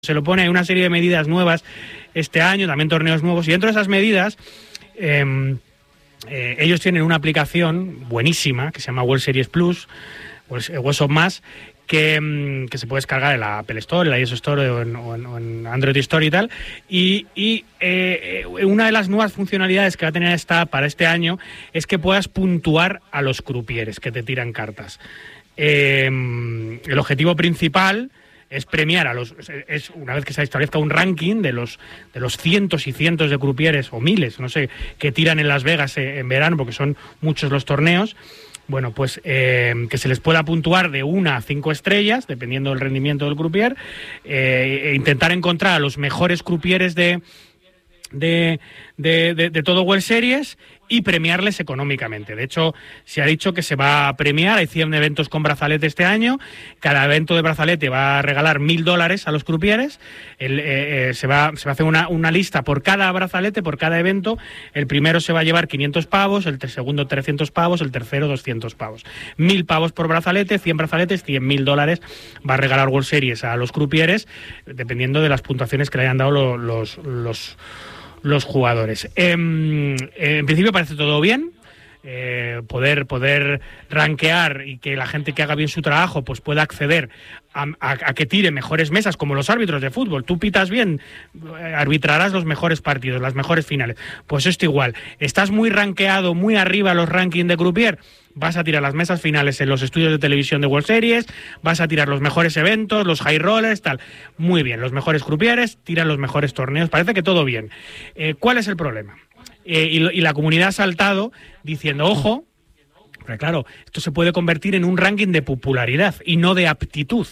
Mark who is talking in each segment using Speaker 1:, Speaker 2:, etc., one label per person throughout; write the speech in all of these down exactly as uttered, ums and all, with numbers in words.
Speaker 1: Se lo pone, hay una serie de medidas nuevas este año, también torneos nuevos, y dentro de esas medidas eh, eh, ellos tienen una aplicación buenísima que se llama World Series Plus, World of Más, que, que se puede descargar en la Apple Store, en la iOS Store o en, o en, o en Android Store y tal, y, y eh, una de las nuevas funcionalidades que va a tener esta para este año es que puedas puntuar a los crupieres que te tiran cartas. Eh, el objetivo principal es premiar a los, es una vez que se establezca un ranking de los de los cientos y cientos de crupieres o miles, no sé, que tiran en Las Vegas en verano, porque son muchos los torneos. Bueno, pues eh, que se les pueda puntuar de una a cinco estrellas, dependiendo del rendimiento del croupier, eh, e intentar encontrar a los mejores croupieres de de, de, de, de todo World Series y premiarles económicamente. De hecho, se ha dicho que se va a premiar, hay cien eventos con brazalete este año, cada evento de brazalete va a regalar mil dólares a los croupieres, el, eh, eh, se, va, se va a hacer una, una lista por cada brazalete, por cada evento, el primero se va a llevar quinientos pavos, el segundo trescientos pavos, el tercero doscientos pavos. Mil pavos por brazalete, cien brazaletes, cien mil dólares va a regalar World Series a los croupieres, dependiendo de las puntuaciones que le hayan dado los... los, los los jugadores. Eh, en principio parece todo bien. Eh, poder poder rankear y que la gente que haga bien su trabajo pues pueda acceder a, a, a que tire mejores mesas, como los árbitros de fútbol. Tú pitas bien, arbitrarás los mejores partidos, las mejores finales. Pues esto igual. Estás muy rankeado, muy arriba los rankings de croupier, vas a tirar las mesas finales en los estudios de televisión de World Series, vas a tirar los mejores eventos, los high rollers, tal. Muy bien, los mejores croupieres tiran los mejores torneos, parece que todo bien. Eh, ¿Cuál es el problema? Eh, y, y la comunidad ha saltado diciendo, ojo, pero claro, esto se puede convertir en un ranking de popularidad y no de aptitud,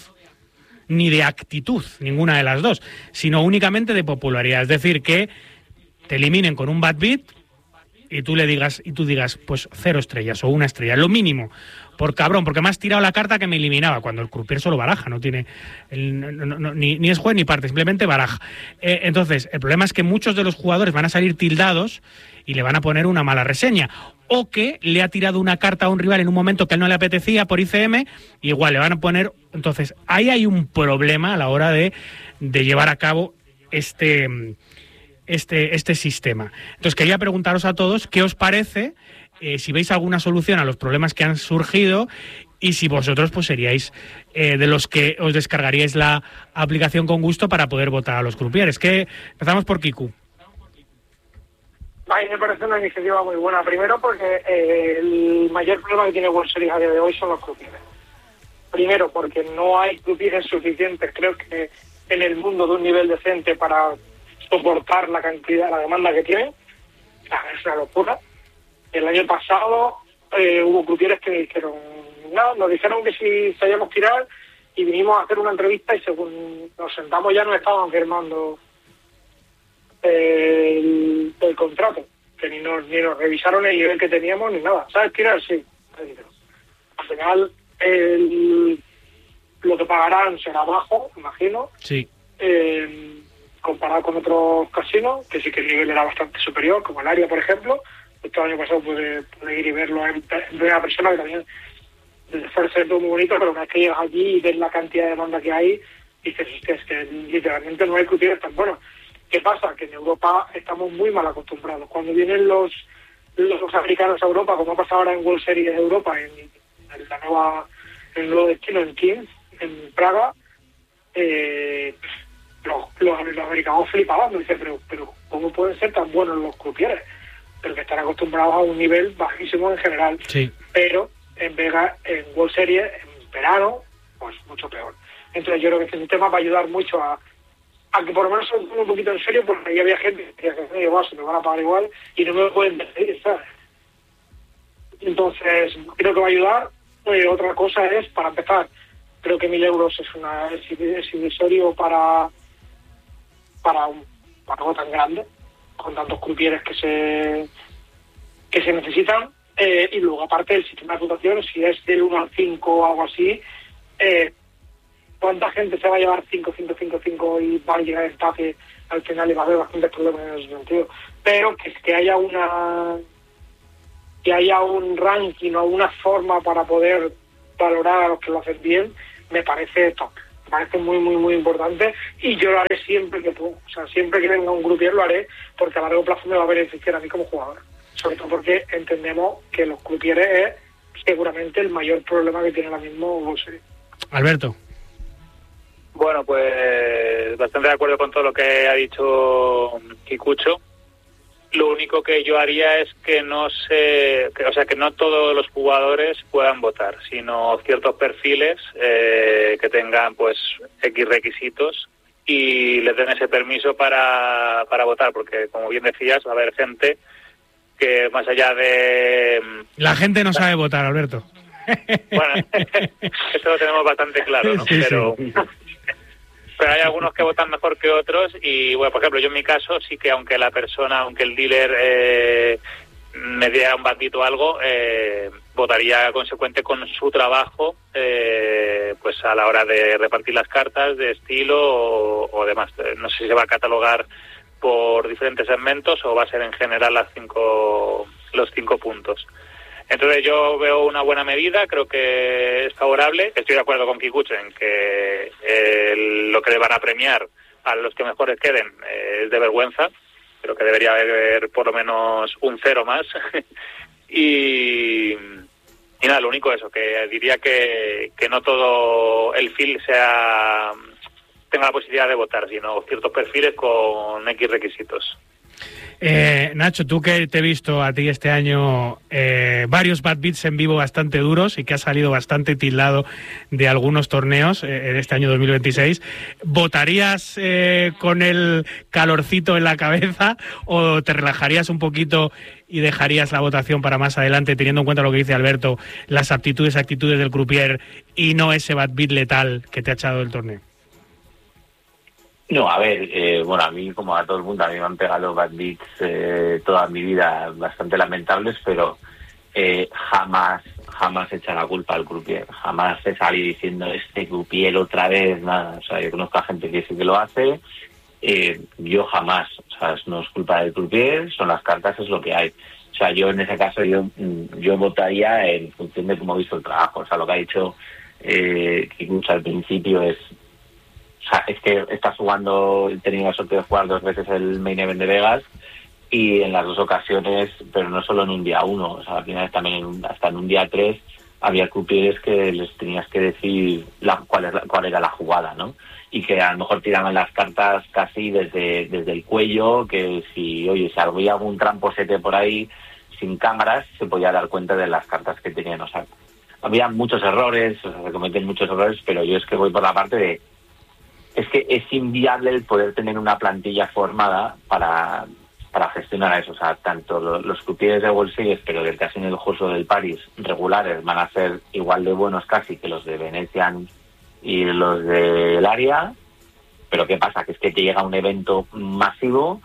Speaker 1: ni de actitud, ninguna de las dos, sino únicamente de popularidad. Es decir, que te eliminen con un bad beat y tú le digas, y tú digas, pues cero estrellas o una estrella, lo mínimo, por cabrón, porque me has tirado la carta que me eliminaba, cuando el croupier solo baraja, no tiene el, no, no, no, ni, ni es juez ni parte, simplemente baraja. Eh, entonces, el problema es que muchos de los jugadores van a salir tildados y le van a poner una mala reseña, o que le ha tirado una carta a un rival en un momento que a él no le apetecía por I C M, y igual le van a poner. Entonces, ahí hay un problema a la hora de, de llevar a cabo este... Este, este sistema. Entonces quería preguntaros a todos qué os parece, eh, si veis alguna solución a los problemas que han surgido y si vosotros pues seríais eh, de los que os descargaríais la aplicación con gusto para poder votar a los croupieres. Que empezamos por Kiku.
Speaker 2: A mí me parece una iniciativa muy buena. Primero porque eh, el mayor problema que tiene World Series a día de hoy son los croupieres. Primero porque no hay croupieres suficientes, creo que en el mundo, de un nivel decente para soportar la cantidad, la demanda que tiene. Es una locura. El año pasado eh, hubo croupieres que dijeron, no, nos dijeron que si sabíamos tirar, y vinimos a hacer una entrevista y según nos sentamos ya nos estaban firmando el, el contrato, que ni nos, ni nos revisaron el nivel que teníamos ni nada. ¿Sabes tirar? Sí. Al final el, lo que pagarán será bajo, imagino.
Speaker 1: Sí.
Speaker 2: Eh, comparado con otros casinos, que sí que el nivel era bastante superior, como el Aria, por ejemplo. Este año pasado pude, pude ir y verlo en primera persona, que también fue todo muy bonito, pero una vez que llegas allí y ves la cantidad de demanda que hay, dices, es que literalmente no hay croupieres tan buenos. ¿Qué pasa? Que en Europa estamos muy mal acostumbrados. Cuando vienen los los americanos a Europa, como ha pasado ahora en World Series de Europa, en, en la nueva, en el nuevo destino, en Kings, en Praga, eh... Los, los, los americanos flipaban, me dicen, pero, pero ¿cómo pueden ser tan buenos los croupieres? Pero que están acostumbrados a un nivel bajísimo en general.
Speaker 1: Sí.
Speaker 2: Pero en Vegas, en World Series, en verano, pues mucho peor. Entonces yo creo que este sistema va a ayudar mucho a, a que por lo menos se tome un poquito en serio, porque ahí había gente que decía que igual se me van a pagar igual y no me pueden decidir, ¿sabes? Entonces creo que va a ayudar. Eh, otra cosa es, para empezar, creo que mil euros es una es irrisorio para para un para algo tan grande, con tantos croupieres que se que se necesitan, eh, y luego aparte el sistema de votación, si es del uno al cinco o algo así, eh, ¿cuánta gente se va a llevar cinco, cinco, cinco, cinco y va a llegar el empate al final y va a haber bastantes problemas en ese sentido? Pero que, que haya una que haya un ranking o una forma para poder valorar a los que lo hacen bien, me parece top. Me parece muy, muy, muy importante y yo lo haré siempre que puedo. O sea, siempre que venga un croupier lo haré porque a largo plazo me va a beneficiar a mí como jugador. Sobre todo porque entendemos que los croupieres es seguramente el mayor problema que tiene ahora mismo World Series.
Speaker 1: Alberto.
Speaker 3: Bueno, pues bastante de acuerdo con todo lo que ha dicho Kikucho. Lo único que yo haría es que no se, que, o sea, que no todos los jugadores puedan votar, sino ciertos perfiles eh, que tengan pues X requisitos y les den ese permiso para, para votar, porque como bien decías, va a haber gente que más allá de...
Speaker 1: La gente no sabe votar, Alberto.
Speaker 3: Bueno, eso lo tenemos bastante claro, ¿no?
Speaker 1: Sí,
Speaker 3: pero...
Speaker 1: sí.
Speaker 3: Pero hay algunos que votan mejor que otros y, bueno, por ejemplo, yo en mi caso sí que aunque la persona, aunque el dealer eh, me diera un bandito o algo, eh, votaría consecuente con su trabajo, eh, pues a la hora de repartir las cartas de estilo o, o demás. No sé si se va a catalogar por diferentes segmentos o va a ser en general las cinco, los cinco puntos. Entonces yo veo una buena medida, creo que es favorable. Estoy de acuerdo con Kikucho en que eh, lo que le van a premiar a los que mejores queden eh, es de vergüenza. Creo que debería haber por lo menos un cero más. y, y nada, lo único eso, que diría que, que no todo el field sea tenga la posibilidad de votar, sino ciertos perfiles con X requisitos.
Speaker 1: Eh, Nacho, tú que te he visto a ti este año eh, varios bad beats en vivo bastante duros y que has salido bastante tildado de algunos torneos eh, en este año dos mil veintiséis, ¿votarías eh, con el calorcito en la cabeza o te relajarías un poquito y dejarías la votación para más adelante, teniendo en cuenta lo que dice Alberto, las aptitudes, actitudes del croupier y no ese bad beat letal que te ha echado el torneo?
Speaker 4: No, a ver, eh, bueno, a mí como a todo el mundo, a mí me han pegado bad beats eh, toda mi vida bastante lamentables, pero eh, jamás, jamás echa la culpa al croupier, jamás se sale diciendo este croupier otra vez, nada. O sea, yo conozco a gente que sí que lo hace, eh, yo jamás, o sea, no es culpa del croupier, son las cartas, es lo que hay. O sea, yo en ese caso yo yo votaría en función de cómo he visto el trabajo. O sea, lo que ha dicho eh, Kikucho al principio es... O sea, es que estás jugando, he tenido la suerte de jugar dos veces el Main Event de Vegas y en las dos ocasiones, pero no solo en un día uno, o sea, al final también en un, hasta en un día tres había croupieres que les tenías que decir la, cuál, es la, cuál era la jugada, ¿no? Y que a lo mejor tiraban las cartas casi desde, desde el cuello, que si, oye, si había algún tramposete por ahí sin cámaras, se podía dar cuenta de las cartas que tenían. O sea, había muchos errores, o sea, se cometen muchos errores, pero yo es que voy por la parte de es que es inviable el poder tener una plantilla formada para, para gestionar eso. O sea, tanto los, los croupiers de World Series, pero del Casino del Juego del París, regulares, van a ser igual de buenos casi que los de Venetian y los del área. Pero ¿qué pasa? Que es que te llega un evento masivo.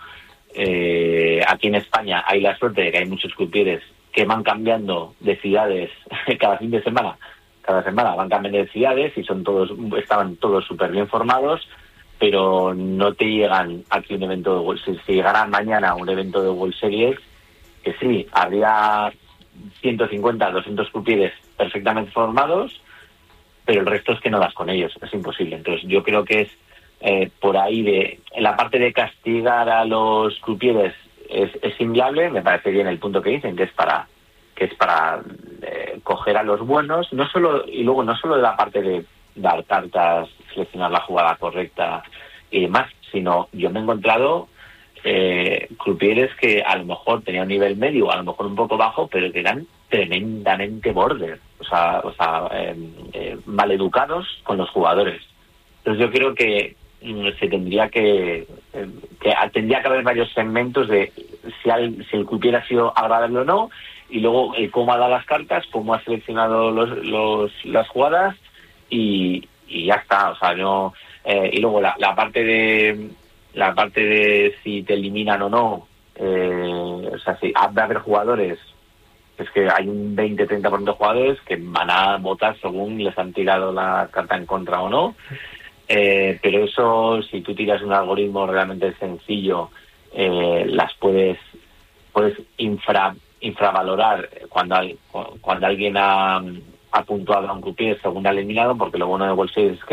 Speaker 4: Eh, aquí en España hay la suerte de que hay muchos croupiers que van cambiando de ciudades cada fin de semana. Cada semana van cambiando de ciudades y son todos estaban todos súper bien formados, pero no te llegan aquí un evento de World Series. Si llegaran mañana un evento de World Series, que sí, habría ciento cincuenta, doscientos croupiers perfectamente formados, pero el resto es que no das con ellos, es imposible. Entonces yo creo que es eh, por ahí de en la parte de castigar a los croupiers es, es inviable. Me parece bien el punto que dicen, que es para que es para eh, coger a los buenos, no solo y luego no solo de la parte de dar cartas, seleccionar la jugada correcta y demás, sino yo me he encontrado eh, croupieres que a lo mejor tenían un nivel medio, a lo mejor un poco bajo, pero que eran tremendamente border, o sea, o sea eh, eh, maleducados con los jugadores. Entonces yo creo que mm, se tendría que, eh, que tendría que haber varios segmentos de si, hay, si el croupier ha sido agradable o no, y luego eh, cómo ha dado las cartas, cómo ha seleccionado los, los las jugadas y, y ya está. O sea, no eh, y luego la, la parte de la parte de si te eliminan o no, eh, o sea, si ha de haber jugadores, es que hay un veinte treinta por ciento de jugadores que van a votar según les han tirado la carta en contra o no, eh, pero eso, si tú tiras un algoritmo realmente sencillo, eh, las puedes puedes infra infravalorar cuando hay, cuando alguien ha, ha puntuado a un croupier según ha eliminado, porque lo bueno de World Series es que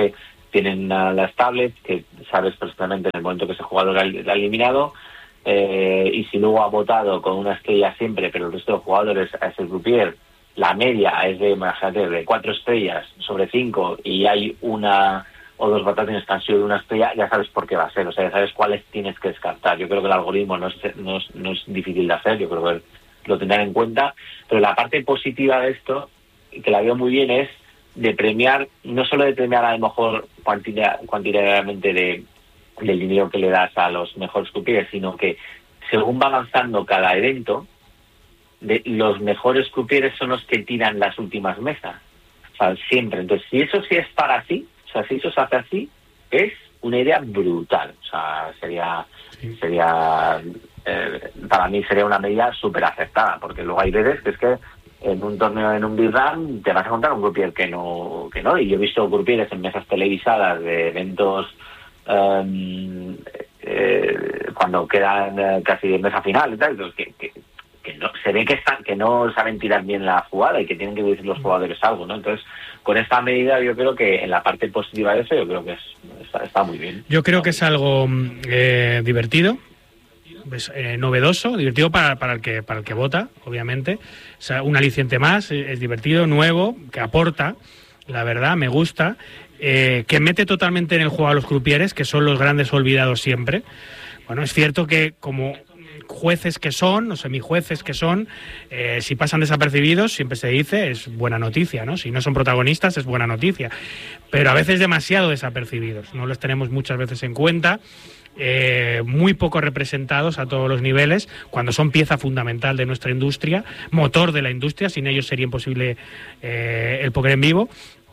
Speaker 4: tienen uh, las tablets, que sabes perfectamente en el momento que ese jugador ha, ha eliminado, eh, y si luego ha votado con una estrella siempre, pero el resto de jugadores a ese croupier, la media es de, imagínate, de cuatro estrellas sobre cinco, y hay una o dos votaciones que han sido de una estrella, ya sabes por qué va a ser, o sea, ya sabes cuáles tienes que descartar. Yo creo que el algoritmo no es, no es, no es difícil de hacer, yo creo que lo tendrán en cuenta, pero la parte positiva de esto, que la veo muy bien, es de premiar, no solo de premiar a lo mejor cuantitativamente cuantitativamente de, del dinero que le das a los mejores croupiers, sino que según va avanzando cada evento, de, los mejores croupiers son los que tiran las últimas mesas, o sea, siempre. Entonces, si eso sí es para así, o sea, si eso se hace así, es una idea brutal, o sea, sería, sí. sería eh, para mí sería una medida súper aceptada, porque luego hay veces que es que en un torneo, en un Big Run, te vas a encontrar un croupier que no, que no, y yo he visto croupieres en mesas televisadas de eventos um, eh, cuando quedan eh, casi de mesa final y tal, que, que, que no, se ve que están, que no saben tirar bien la jugada y que tienen que decir los jugadores algo, ¿no? Entonces, con esta medida yo creo que en la parte positiva de eso yo creo que es, está, está muy bien.
Speaker 1: Yo creo que es algo eh, divertido. Es eh, novedoso, divertido para, para el que para el que vota, obviamente. O sea, un aliciente más, es, es divertido, nuevo, que aporta, la verdad, me gusta, eh, que mete totalmente en el juego a los croupieres, que son los grandes olvidados siempre. Bueno, es cierto que como jueces que son, o semijueces que son, eh, si pasan desapercibidos, siempre se dice, es buena noticia, ¿no? Si no son protagonistas, es buena noticia. Pero a veces demasiado desapercibidos, no los tenemos muchas veces en cuenta. Eh, muy poco representados a todos los niveles, cuando son pieza fundamental de nuestra industria, motor de la industria. Sin ellos sería imposible eh, el póker en vivo.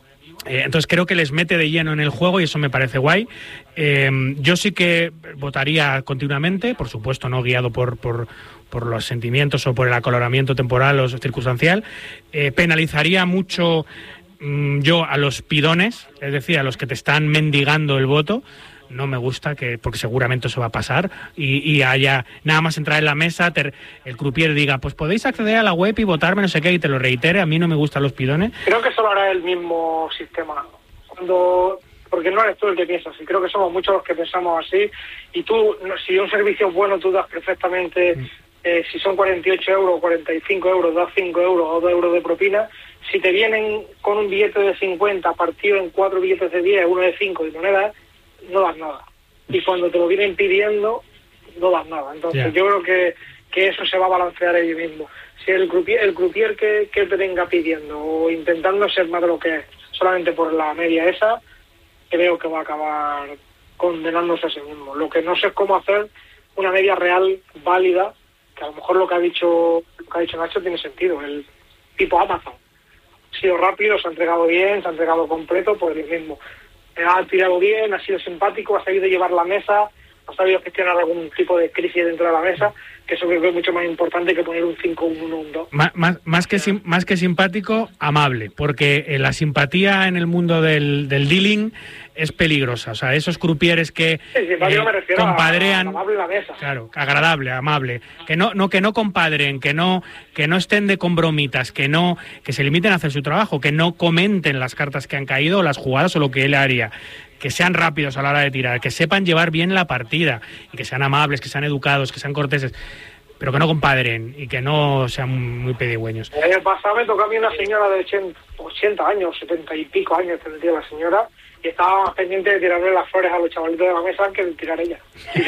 Speaker 1: Eh, entonces creo que les mete de lleno en el juego y eso me parece guay. Eh, yo sí que votaría continuamente, por supuesto no guiado por, por, por los sentimientos o por el acoloramiento temporal o circunstancial. Eh, penalizaría mucho mm, yo a los pidones, es decir, a los que te están mendigando el voto. No me gusta, que porque seguramente eso va a pasar y, y haya nada más entrar en la mesa, ter, el croupier diga, pues podéis acceder a la web y votarme, no sé qué, y te lo reitere. A mí no me gustan los pidones.
Speaker 2: Creo que solo hará el mismo sistema, cuando porque no eres tú el que piensas, y creo que somos muchos los que pensamos así, y tú, si un servicio es bueno, tú das perfectamente, mm. eh, si son cuarenta y ocho euros, cuarenta y cinco euros, das cinco euros o dos euros de propina. Si te vienen con un billete de cincuenta partido en cuatro billetes de diez, uno de cinco y monedas, no das nada. Y cuando te lo vienen pidiendo, no das nada. Entonces yeah. yo creo que, que eso se va a balancear ellos mismos. Si el croupier, el croupier que, que te venga pidiendo o intentando ser más de lo que es, solamente por la media esa, creo que va a acabar condenándose a sí mismo. Lo que no sé es cómo hacer una media real, válida, que a lo mejor lo que ha dicho, lo que ha dicho Nacho tiene sentido. El tipo Amazon. Ha sido rápido, se ha entregado bien, se ha entregado completo, pues el mismo. Ha tirado bien, ha sido simpático, ha sabido llevar la mesa, ha sabido gestionar algún tipo de crisis dentro de la mesa, que eso creo que es mucho más importante que poner un cinco, un uno, un dos.
Speaker 1: Más, más, más, que, sim, más que simpático, amable, porque eh, la simpatía en el mundo del, del dealing es peligrosa. O sea, esos croupieres que
Speaker 2: sí, eh, me refiero compadrean, a, a amable la mesa.
Speaker 1: Claro, agradable, amable, que no, no que no compadren, que no que no estén de con bromitas, que no que se limiten a hacer su trabajo, que no comenten las cartas que han caído, las jugadas o lo que él haría. Que sean rápidos a la hora de tirar, que sepan llevar bien la partida y que sean amables, que sean educados, que sean corteses, pero que no compadren y que no sean muy pedigüeños.
Speaker 2: El año pasado me tocó a mí una señora de ochenta años, setenta y pico años tendría la señora, y estaba más pendiente de tirarle las flores a los chavalitos de la mesa que de tirar ella.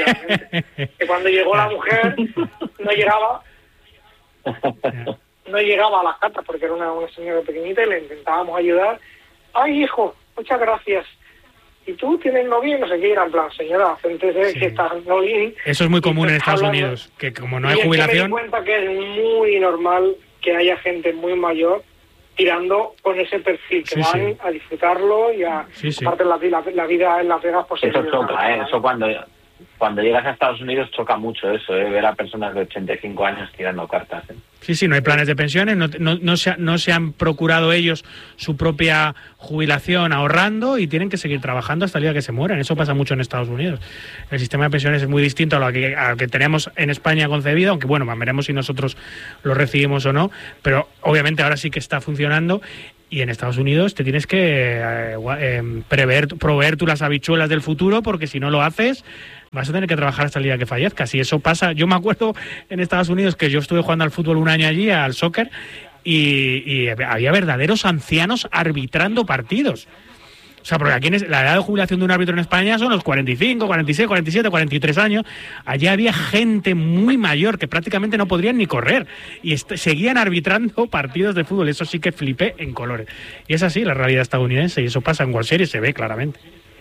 Speaker 2: Que cuando llegó la mujer no llegaba no llegaba a las cartas porque era una, una señora pequeñita y le intentábamos ayudar. Ay, hijo, muchas gracias. ¿Y tú tienes novio? No sé qué, era en plan, señora, siéntese, sí. que estás novio.
Speaker 1: Eso es muy común en Estados hablando, Unidos, que como no hay jubilación...
Speaker 2: Y me di cuenta que es muy normal que haya gente muy mayor tirando con ese perfil, que sí, van sí. a disfrutarlo y a sí, sí. aparte la, la, la vida en Las Vegas posible.
Speaker 4: Eso choca, ¿eh? Eso cuando, cuando llegas a Estados Unidos choca mucho eso, ¿eh? Ver a personas de ochenta y cinco años tirando cartas, ¿eh?
Speaker 1: Sí, sí, no hay planes de pensiones, no, no, no, se, no se han procurado ellos su propia jubilación ahorrando y tienen que seguir trabajando hasta el día que se mueran. Eso pasa mucho en Estados Unidos. El sistema de pensiones es muy distinto a lo que, a lo que tenemos en España concebido, aunque bueno, veremos si nosotros lo recibimos o no, pero obviamente ahora sí que está funcionando. y en Estados Unidos te tienes que eh, eh, prever, proveer tú las habichuelas del futuro, porque si no lo haces vas a tener que trabajar hasta el día que fallezcas. Y eso pasa. Yo me acuerdo en Estados Unidos que yo estuve jugando al fútbol un año allí, al soccer, y, y había verdaderos ancianos arbitrando partidos. O sea, porque aquí en la edad de jubilación de un árbitro en España son los cuarenta y cinco, cuarenta y seis, cuarenta y siete, cuarenta y tres años. Allí había gente muy mayor que prácticamente no podrían ni correr y seguían arbitrando partidos de fútbol. Eso sí que flipé en colores. Y es así la realidad estadounidense, y eso pasa en World Series, se ve claramente.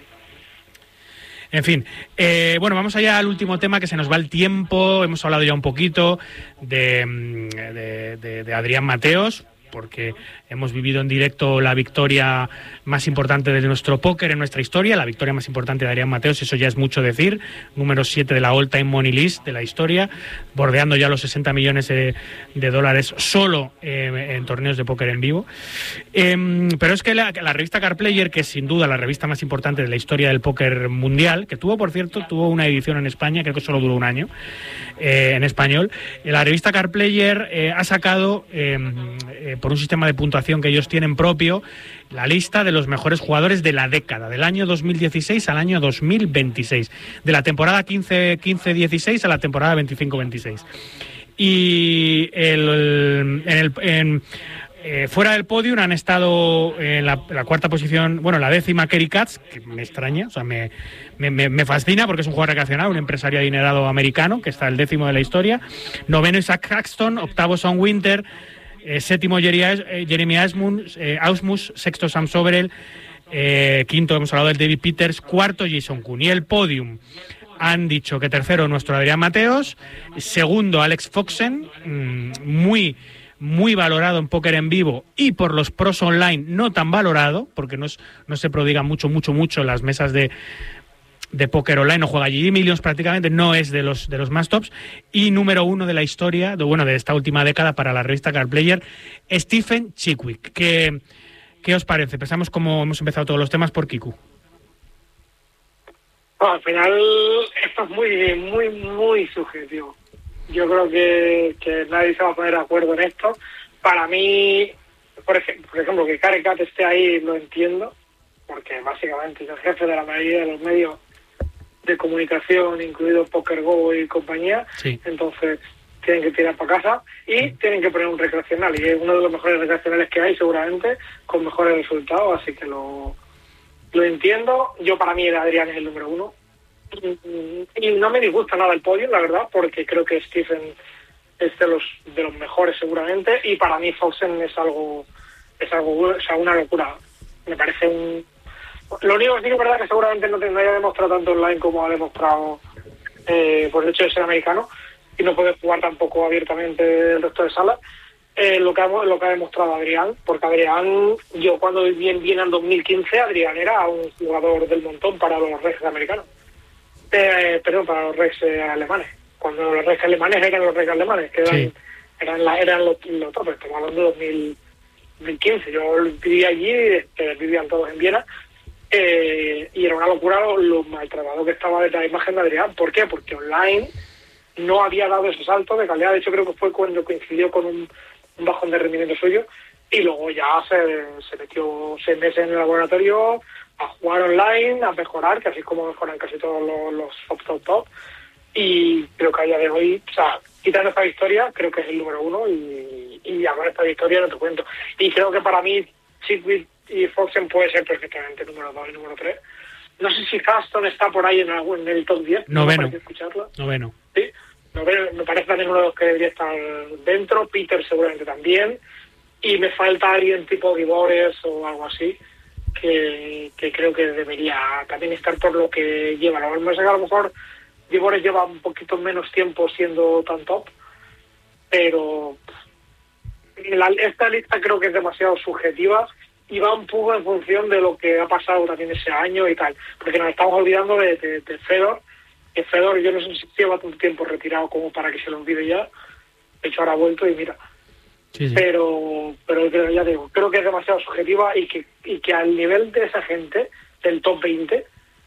Speaker 1: En fin, eh, bueno, vamos allá al último tema, que se nos va el tiempo. Hemos hablado ya un poquito de, de, de, de Adrián Mateos, porque hemos vivido en directo la victoria más importante de nuestro póker en nuestra historia, la victoria más importante de Adrián Mateos. Eso ya es mucho decir. Número siete de la All Time Money List de la historia, bordeando ya los sesenta millones de, de dólares solo eh, en torneos de póker en vivo. Eh, pero es que la, la revista Card Player, que es sin duda la revista más importante de la historia del póker mundial, que tuvo, por cierto, tuvo una edición en España, creo que solo duró un año, eh, en español, la revista Card Player eh, ha sacado, eh, eh, por un sistema de puntuación que ellos tienen propio, la lista de los mejores jugadores de la década, del año dos mil dieciséis al año dos mil veintiséis, de la temporada quince dieciséis a la temporada veinticinco veintiséis. Y el, en el, en, eh, fuera del podio han estado en la, la cuarta posición, bueno, la décima, Kerry Katz, que me extraña, o sea, me, me, me fascina, porque es un jugador recreacional, un empresario adinerado americano, que está el décimo de la historia. Noveno, Isaac Craxton. Octavo, Sean Winter. Eh, séptimo, Jeremy Ausmus, eh, Ausmus. Sexto, Sam Soberel. Eh, quinto, hemos hablado del David Peters. Cuarto, Jason Kuhn. Y el podium han dicho que tercero, nuestro Adrián Mateos. Segundo, Alex Foxen, mmm, muy, muy valorado en póker en vivo, y por los pros online no tan valorado, porque no, es, no se prodiga mucho, mucho, mucho en las mesas de... de póker online, no juega G G Millions prácticamente, no es de los de los más tops. Y número uno de la historia, de, bueno, de esta última década para la revista Card Player, Stephen Chidwick. ¿Qué, ¿Qué os parece? Pensamos como hemos empezado todos los temas por Kiku.
Speaker 2: Bueno, al final esto es muy, muy, muy subjetivo. Yo creo que, que nadie se va a poner de acuerdo en esto. Para mí, por ejemplo, por ejemplo que Kerry Katz esté ahí, lo entiendo, porque básicamente es el jefe de la mayoría de los medios de comunicación, incluido PokerGo y compañía. Sí. Entonces tienen que tirar para casa y tienen que poner un recreacional, y es uno de los mejores recreacionales que hay seguramente, con mejores resultados, así que lo, lo entiendo. Yo, para mí, Adrián es el número uno y no me disgusta nada el podio, la verdad, porque creo que Stephen es de los de los mejores seguramente, y para mí Foxen es algo es algo o sea, una locura. Me parece un... Lo único que sí que es verdad que seguramente no, te, no haya demostrado tanto online como ha demostrado eh, por el hecho de ser americano, y no puede jugar tampoco abiertamente el resto de salas, eh, lo que ha, lo que ha demostrado Adrián, porque Adrián, yo cuando viví en Viena en dos mil quince, Adrián era un jugador del montón para los Regs americanos, eh, perdón, para los Regs eh, alemanes, cuando los Regs alemanes eran los Regs alemanes, que eran, sí. eran, la, eran los, los topes. Estamos hablando de dos mil quince, yo viví allí, eh, vivían todos en Viena. Eh, y era una locura lo, lo maltratado que estaba de la imagen de Adrián. ¿Por qué? Porque online no había dado ese salto de calidad. De hecho, creo que fue cuando coincidió con un, un bajón de rendimiento suyo, y luego ya se, se metió seis meses en el laboratorio a jugar online, a mejorar, que así es como mejoran casi todos los, los top, top, top. Y creo que a día de hoy, o sea, quitando esta victoria, creo que es el número uno, y, y ya con esta victoria no te cuento. Y creo que para mí, Chidwick y Foxen puede ser perfectamente número dos y número tres. No sé si Caston está por ahí en, algún, en el top diez.
Speaker 1: Noveno.
Speaker 2: No
Speaker 1: Noveno.
Speaker 2: Sí, noveno. Me parece también uno de los que debería estar dentro. Peter seguramente también. Y me falta alguien tipo Gibores o algo así, que, que creo que debería también estar por lo que lleva. Lo mismo es que a lo mejor Gibores lleva un poquito menos tiempo siendo tan top, pero la, esta lista creo que es demasiado subjetiva y va un poco en función de lo que ha pasado también ese año y tal, porque nos estamos olvidando de, de, de Fedor, que Fedor yo no sé si lleva tanto tiempo retirado como para que se lo olvide ya. De hecho ahora ha vuelto y mira, sí, sí. pero pero creo, ya digo, creo que es demasiado subjetiva, y que y que al nivel de esa gente del top veinte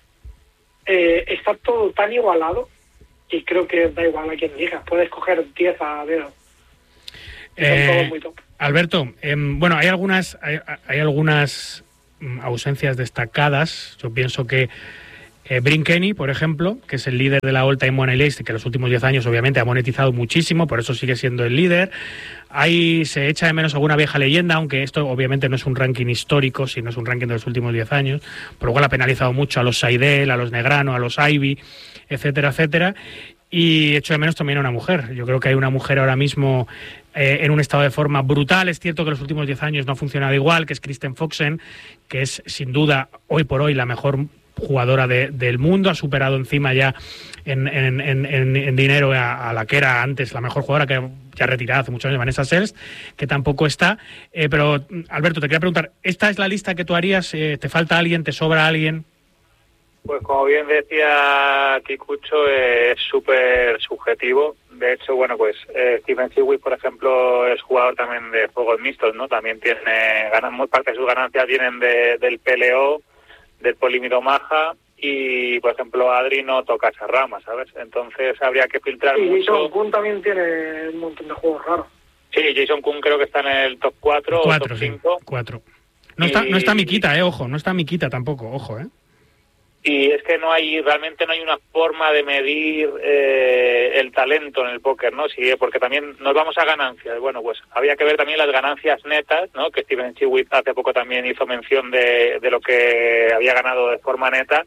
Speaker 2: eh, está todo tan igualado, y creo que da igual a quien diga, puedes coger diez a dedo.
Speaker 1: Eh,
Speaker 2: son todos muy top.
Speaker 1: Alberto, eh, bueno, hay algunas, hay, hay algunas ausencias destacadas. Yo pienso que eh, Bryn Kenny, por ejemplo, que es el líder de la All Time Money List, que en los últimos diez años obviamente ha monetizado muchísimo, por eso sigue siendo el líder. Ahí se echa de menos alguna vieja leyenda, aunque esto obviamente no es un ranking histórico, sino es un ranking de los últimos diez años, por lo cual ha penalizado mucho a los Seidel, a los Negrano, a los Ivy, etcétera, etcétera. Y echo de menos también a una mujer. Yo creo que hay una mujer ahora mismo eh, en un estado de forma brutal. Es cierto que los últimos diez años no ha funcionado igual, que es Kristen Foxen, que es sin duda hoy por hoy la mejor jugadora de, del mundo. Ha superado encima ya en, en, en, en dinero a, a la que era antes la mejor jugadora, que ya retirada hace muchos años, Vanessa Sells, que tampoco está. Eh, pero, Alberto, te quería preguntar, ¿esta es la lista que tú harías? Eh, ¿Te falta alguien? ¿Te sobra alguien?
Speaker 3: Pues como bien decía Kikucho, es súper subjetivo. De hecho, bueno, pues eh, Stephen Seawick, por ejemplo, es jugador también de juegos mixtos, ¿no? También tiene, ganan, muy parte de sus ganancias vienen de, del P L O, del polímero Maja, y, por ejemplo, Adri no toca esa rama, ¿sabes? Entonces habría que filtrar
Speaker 2: y
Speaker 3: mucho.
Speaker 2: Y Jason Kun también tiene un montón de juegos raros.
Speaker 3: Sí, Jason Kun creo que está en el top cuatro o top cinco.
Speaker 1: Sí, cuatro. No, y... está, no está Mikita, eh, ojo, no está Mikita tampoco, ojo, eh.
Speaker 3: Y es que no hay, realmente no hay una forma de medir eh, el talento en el póker, ¿no? Sí, porque también nos vamos a ganancias. Bueno, pues había que ver también las ganancias netas, ¿no? Que Stephen Seawick hace poco también hizo mención de, de lo que había ganado de forma neta.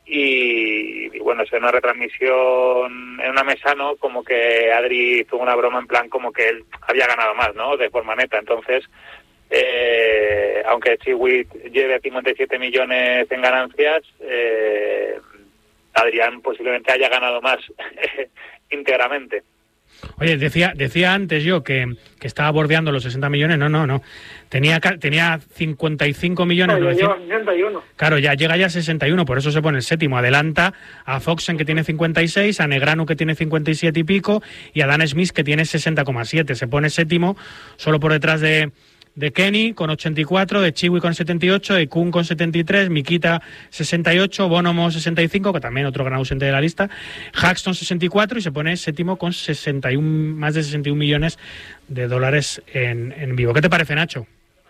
Speaker 3: Y, y bueno, es una retransmisión en una mesa, ¿no? Como que Adri tuvo una broma en plan como que él había ganado más, ¿no? De forma neta. Entonces, Eh, aunque Seawick lleve cincuenta y siete millones en ganancias, eh, Adrián posiblemente haya ganado más íntegramente.
Speaker 1: Oye, decía decía antes yo que, que estaba bordeando los sesenta millones. No, no, no. Tenía tenía cincuenta y cinco millones.
Speaker 2: No,
Speaker 1: decía,
Speaker 2: sesenta y uno.
Speaker 1: Claro, ya llega ya a sesenta y uno, por eso se pone el séptimo. Adelanta a Foxen, que tiene cincuenta y seis, a Negranu, que tiene cincuenta y siete y pico, y a Dan Smith, que tiene sesenta coma siete. Se pone séptimo solo por detrás de... de Kenny con ochenta y cuatro, de Chiwi con setenta y ocho, de Kun con setenta y tres, Mikita sesenta y ocho, Bonomo sesenta y cinco, que también otro gran ausente de la lista, Haxton sesenta y cuatro, y se pone séptimo con sesenta y uno, más de sesenta y un millones de dólares en, en vivo. ¿Qué te parece, Nacho?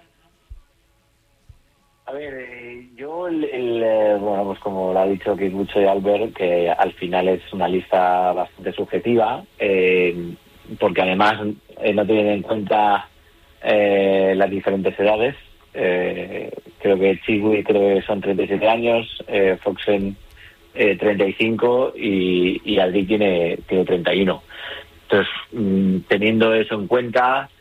Speaker 4: A ver, eh, yo, el, el, eh, bueno, pues como lo ha dicho Kikucho y Albert, que al final es una lista bastante subjetiva, eh, porque además eh, no tienen en cuenta Eh, las diferentes edades. Eh, creo que Chiwi creo que son treinta y siete años, eh, Foxen eh, treinta y cinco y, y Adri tiene, tiene treinta y uno. Entonces, mmm, teniendo eso en cuenta,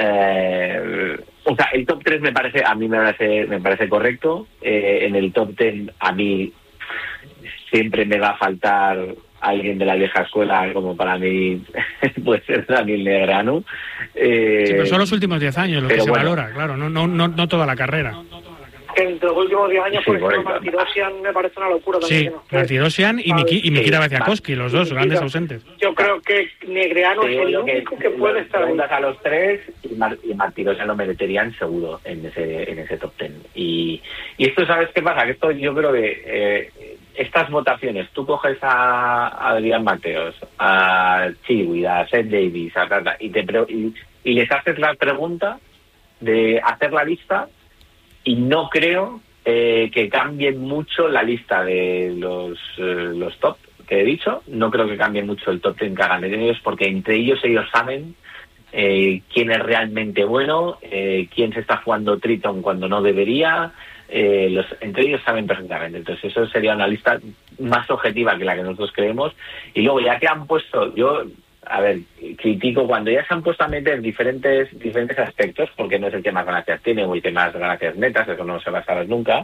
Speaker 4: eh, o sea, el top tres me parece, a mí me parece, me parece correcto. Eh, en el top diez a mí siempre me va a faltar alguien de la vieja escuela, como para mí puede ser Daniel Negranu. Eh,
Speaker 1: sí, pero son los últimos diez años lo que se
Speaker 4: bueno,
Speaker 1: valora, claro, no no no, no toda la carrera.
Speaker 2: No, no toda la carrera. Entre los últimos diez años, sí, por ejemplo, Martirosyan me parece una locura también.
Speaker 1: Sí,
Speaker 2: que no
Speaker 1: Martirosyan y, Miki, y Mikita sí, Vaciakovsky, los dos, grandes ausentes.
Speaker 2: Yo creo que Negreanu es el único que, que puede estar ahí.
Speaker 4: A los tres y, Mar, y Martirosyan lo meterían seguro en ese en ese top ten. Y, y esto, ¿sabes qué pasa? Que esto yo creo que... Eh, estas votaciones, tú coges a Adrián Mateos, a Chiwi, a Seth Davis, a Tata, y, te pre- y, y les haces la pregunta de hacer la lista, y no creo eh, que cambien mucho la lista de los, eh, los top que he dicho. No creo que cambie mucho el top ten que hagan ellos, porque entre ellos ellos saben eh, quién es realmente bueno, eh, quién se está jugando Triton cuando no debería. Eh, los, entre ellos saben perfectamente. Entonces eso sería una lista más objetiva que la que nosotros creemos. Y luego, ya que han puesto, yo a ver, critico cuando ya se han puesto a meter diferentes diferentes aspectos, porque no es el que más ganancias tiene o el que más ganancias netas, eso no se va a saber nunca.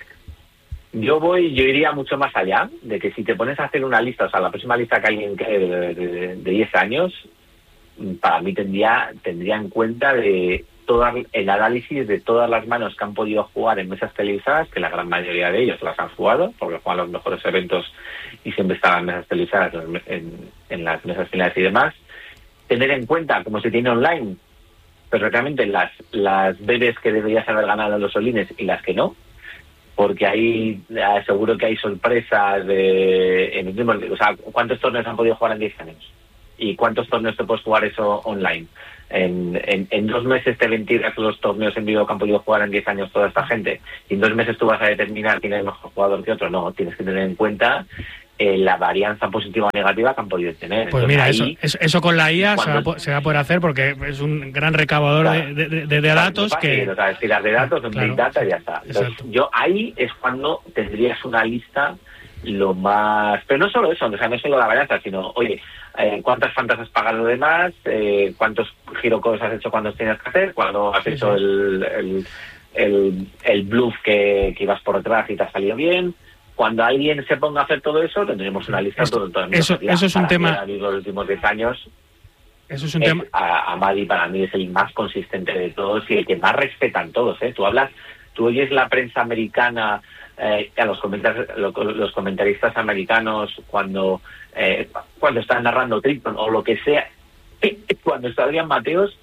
Speaker 4: Yo voy, yo iría mucho más allá, de que si te pones a hacer una lista, o sea, la próxima lista que alguien cree de, de, de diez años, para mí tendría tendría en cuenta de todo el análisis de todas las manos que han podido jugar en mesas televisadas, que la gran mayoría de ellos las han jugado, porque juegan los mejores eventos y siempre están en mesas televisadas, en, en las mesas finales y demás. Tener en cuenta, como se tiene online, perfectamente las, las bebés que deberías haber ganado en los solines y las que no, porque ahí seguro que hay sorpresas de, en el mismo, o sea, ¿cuántos torneos han podido jugar en diez años? ¿Y cuántos torneos te puedes jugar eso online? en, en, en dos meses te ventilas los torneos en vivo que han podido jugar en diez años toda esta gente, y en dos meses tú vas a determinar quién es mejor jugador que otro. No, tienes que tener en cuenta eh, la varianza positiva o negativa que han podido tener.
Speaker 1: Pues
Speaker 4: Entonces,
Speaker 1: mira,
Speaker 4: ahí,
Speaker 1: eso, eso con la I A se va, a,
Speaker 4: cuando,
Speaker 1: se va a poder hacer, porque es un gran recaudador
Speaker 4: claro,
Speaker 1: de, de, de, de datos que...
Speaker 4: O sea, tiras de datos, en
Speaker 1: claro,
Speaker 4: Big Data y ya está. Entonces, yo ahí es cuando tendrías una lista lo más... Pero no solo eso, o sea, no solo la varianza, sino, oye, eh, ¿cuántas fantas has pagado de más? Eh, ¿Cuántos girocalls has hecho cuando tienes que hacer? ¿Cuándo has sí, hecho sí. El, el, el, el bluff que, que ibas por detrás y te ha salido bien? Cuando alguien se ponga a hacer todo eso, tendremos una lista
Speaker 1: Esto,
Speaker 4: todo, todo el
Speaker 1: eso, eso es un tema...
Speaker 4: Los últimos diez años...
Speaker 1: Eso es un
Speaker 4: es,
Speaker 1: tema...
Speaker 4: A, a Madi para mí es el más consistente de todos y el que más respetan todos, ¿eh? Tú hablas... Tú oyes la prensa americana... Eh, a los, comentar, los comentaristas americanos cuando eh, cuando están narrando Triton o lo que sea, cuando está Adrián Mateos,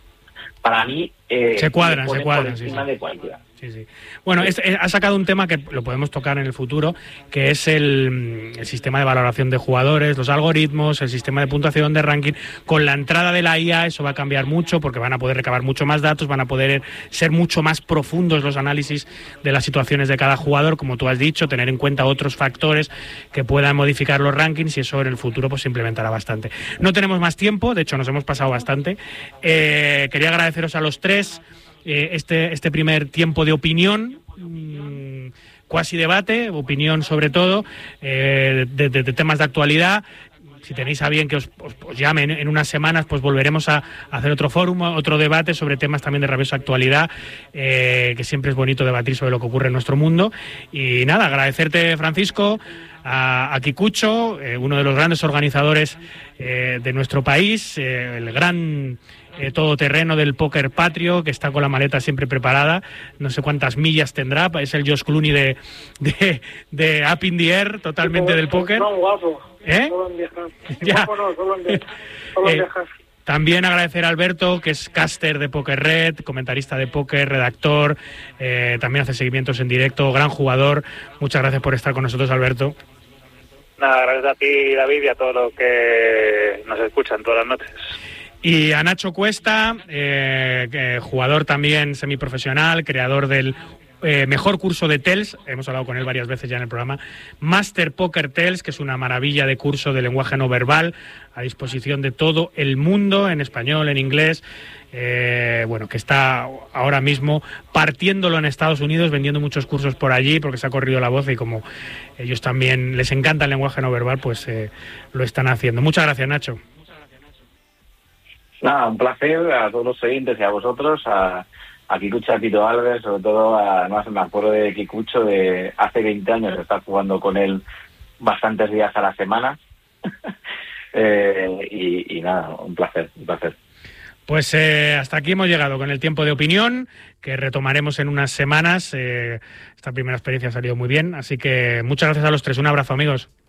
Speaker 4: para mí eh,
Speaker 1: se cuadran, se cuadran,
Speaker 4: por encima
Speaker 1: sí, sí.
Speaker 4: de cualquiera.
Speaker 1: Sí, sí. Bueno, es, es, ha sacado un tema que lo podemos tocar en el futuro, que es el, el sistema de valoración de jugadores, los algoritmos, el sistema de puntuación de ranking. Con la entrada de la I A eso va a cambiar mucho, porque van a poder recabar mucho más datos, van a poder ser mucho más profundos los análisis de las situaciones de cada jugador, como tú has dicho, tener en cuenta otros factores que puedan modificar los rankings, y eso en el futuro pues se implementará bastante. No tenemos más tiempo, de hecho nos hemos pasado bastante. Eh, quería agradeceros a los tres Este, este primer tiempo de opinión, mmm, cuasi debate, opinión sobre todo, eh, de, de, de temas de actualidad. Si tenéis a bien que os, os, os llamen en unas semanas, pues volveremos a, a hacer otro fórum, otro debate sobre temas también de rabiosa actualidad, eh, que siempre es bonito debatir sobre lo que ocurre en nuestro mundo. Y nada, agradecerte, Francisco, a, a Kikucho, eh, uno de los grandes organizadores eh, de nuestro país, eh, el gran... Eh, todoterreno del póker patrio, que está con la maleta siempre preparada, no sé cuántas millas tendrá, es el Josh Clooney de, de, de Up in the Air, totalmente sí, del póker.
Speaker 2: No, guapo.
Speaker 1: ¿Eh?
Speaker 2: Solo en viajar.
Speaker 1: Ya.
Speaker 2: Guapo no, solo en viajar. Solo en
Speaker 1: eh,
Speaker 2: viajar.
Speaker 1: También agradecer a Alberto, que es caster de Poker Red, comentarista de póker, redactor, eh, también hace seguimientos en directo, gran jugador. Muchas gracias por estar con nosotros, Alberto.
Speaker 3: Nada, gracias a ti, David, y a todos los que nos escuchan todas las noches.
Speaker 1: Y a Nacho Cuesta, eh, eh, jugador también semiprofesional, creador del eh, mejor curso de T E L S, hemos hablado con él varias veces ya en el programa, Master Poker T E L S, que es una maravilla de curso de lenguaje no verbal, a disposición de todo el mundo, en español, en inglés, eh, bueno, que está ahora mismo partiéndolo en Estados Unidos, vendiendo muchos cursos por allí, porque se ha corrido la voz, y como ellos también les encanta el lenguaje no verbal, pues eh, lo están haciendo. Muchas gracias, Nacho.
Speaker 4: Nada, un placer a todos los oyentes y a vosotros, a, a Kikucho, a Tito Alves, sobre todo, a, además me acuerdo de Kikucho de hace veinte años, de estar jugando con él bastantes días a la semana. eh, y, y nada, un placer, un placer.
Speaker 1: Pues eh, hasta aquí hemos llegado con el tiempo de opinión, que retomaremos en unas semanas. Eh, esta primera experiencia ha salido muy bien, así que muchas gracias a los tres. Un abrazo, amigos.